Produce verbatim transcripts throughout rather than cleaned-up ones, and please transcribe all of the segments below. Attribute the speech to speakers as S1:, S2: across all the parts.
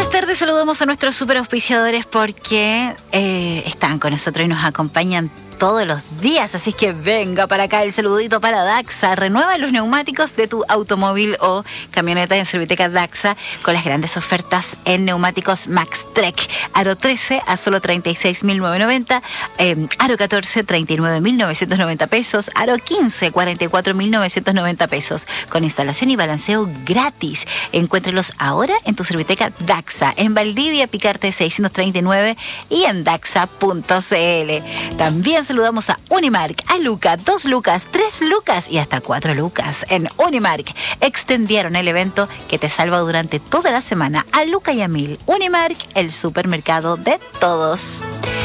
S1: Buenas tardes, saludamos a nuestros super auspiciadores porque eh, están con nosotros y nos acompañan todos los días, así es que venga para acá el saludito para Daxa. Renueva los neumáticos de tu automóvil o camioneta en Serviteca Daxa con las grandes ofertas en neumáticos MaxTrek. Aro trece a solo treinta y seis mil novecientos noventa, eh, Aro catorce, treinta y nueve mil novecientos noventa pesos, Aro quince, cuarenta y cuatro mil novecientos noventa pesos, con instalación y balanceo gratis. Encuéntrelos ahora en tu Serviteca Daxa, en Valdivia, Picarte seiscientos treinta y nueve y en daxa punto c l. También saludamos a Unimark, a Luca, dos lucas, tres lucas y hasta cuatro lucas. En Unimark extendieron el evento que te salva durante toda la semana a Luca y a Mil. Unimark, el supermercado de todos.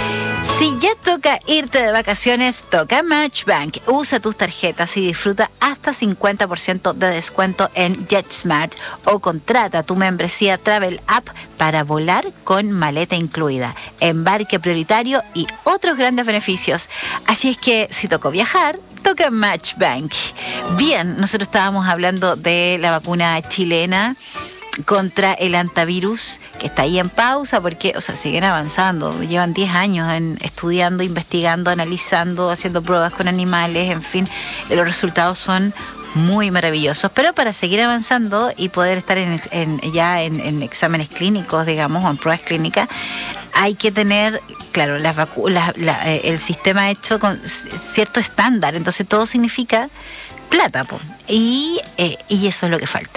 S1: Si ya toca irte de vacaciones, toca Matchbank. Usa tus tarjetas y disfruta hasta cincuenta por ciento de descuento en JetSmart o contrata tu membresía Travel App para volar con maleta incluida, embarque prioritario y otros grandes beneficios. Así es que si tocó viajar, toca Matchbank. Bien, nosotros estábamos hablando de la vacuna chilena contra el antivirus, que está ahí en pausa porque, o sea, siguen avanzando, llevan diez años en estudiando, investigando, analizando, haciendo pruebas con animales, en fin, los resultados son muy maravillosos, pero para seguir avanzando y poder estar en, en, ya en, en exámenes clínicos, digamos, o en pruebas clínicas, hay que tener, claro, las vacu- la, la, eh, el sistema hecho con cierto estándar, entonces todo significa plata, po. Y, eh, y eso es lo que falta.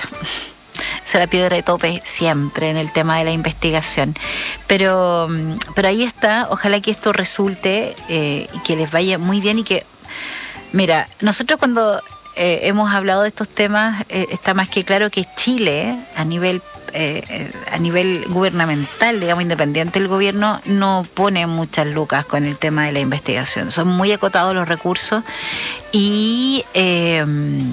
S1: Se la piedra de tope siempre en el tema de la investigación. Pero, pero ahí está, ojalá que esto resulte eh, y que les vaya muy bien y que, mira, nosotros cuando eh, hemos hablado de estos temas, eh, está más que claro que Chile, a nivel eh, a nivel gubernamental, digamos, independiente del gobierno, no pone muchas lucas con el tema de la investigación. Son muy acotados los recursos y... Eh,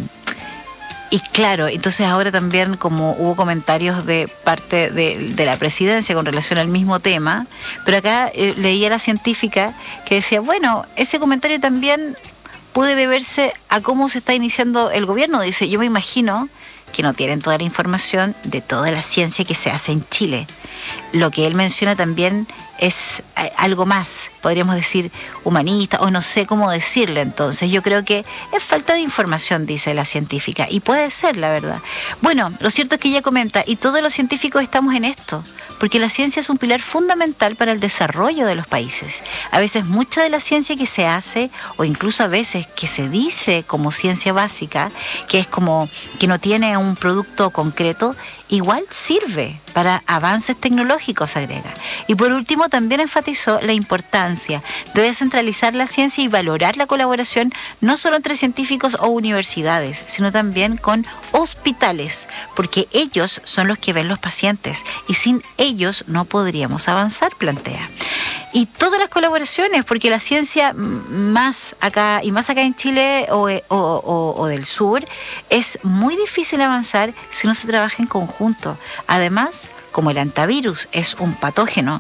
S1: Y claro, entonces ahora también como hubo comentarios de parte de, de la presidencia con relación al mismo tema, pero acá eh, leía la científica que decía, bueno, ese comentario también puede deberse a cómo se está iniciando el gobierno. Dice, yo me imagino que no tienen toda la información de toda la ciencia que se hace en Chile. Lo que él menciona también es algo más, podríamos decir, humanista, o no sé cómo decirle. Entonces yo creo que es falta de información, dice la científica, y puede ser, la verdad. Bueno, lo cierto es que ella comenta, y todos los científicos estamos en esto, porque la ciencia es un pilar fundamental para el desarrollo de los países. A veces mucha de la ciencia que se hace, o incluso a veces que se dice como ciencia básica, que es como que no tiene un producto concreto, igual sirve para avances tecnológicos, agrega. Y por último, también enfatizó la importancia de descentralizar la ciencia y valorar la colaboración no solo entre científicos o universidades, sino también con hospitales, porque ellos son los que ven los pacientes y sin ellos no podríamos avanzar, plantea. Y todas las colaboraciones, porque la ciencia más acá y más acá en Chile o, o, o, o del sur, es muy difícil avanzar si no se trabaja en conjunto. Además, como el antivirus es un patógeno